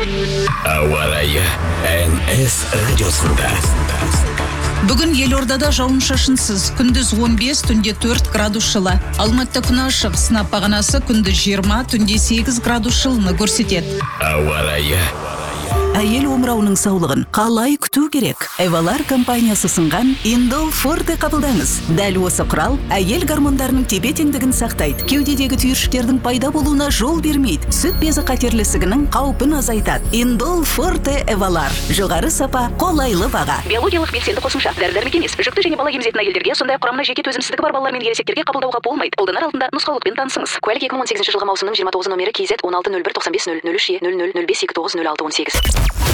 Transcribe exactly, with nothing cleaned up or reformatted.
Ауа райы эн эс радиосында. Бүгін Елордада жауын-шашынсыз, күндіз он бес, түнде төрт градус жылы. Алматыда күн ашық, сынап бағанасы күндіз жиырма, түнде сегіз градус жылыны көрсетеді. Ауа райы. Әйел омырауының саулығын қалай күту керек? Эвалар компаниясы ұсынған Индол Форте қабылдаңыз. Дәл осы құрал әйел гормондарының тепе-теңдігін сақтайды. Кеудедегі түйіршіктердің пайда болуына жол бермейді. Сүт безі қатерлісігінің қаупін азайтады. Индол Форте Эвалар. Жоғары сапа, қолайлы баға. Биологиялық белсенді қосымша. Дәрі-дәрмек емес. Жүкті және бала емізетін әйелдерге, сондай құрамына жеке төзімсіздігі бар балалар мен ересектерге қабылдауға болмайды. Қолданар алдында нұсқаулықпен танысыңыз. Куәлік екі мың он сегізінші жылғы маусымның жиырма тоғызыншы номері кз он алты нөл бір тоқсан бес нөл нөл үш нөл нөл нөл бес екі тоғыз нөл алты он сегіз.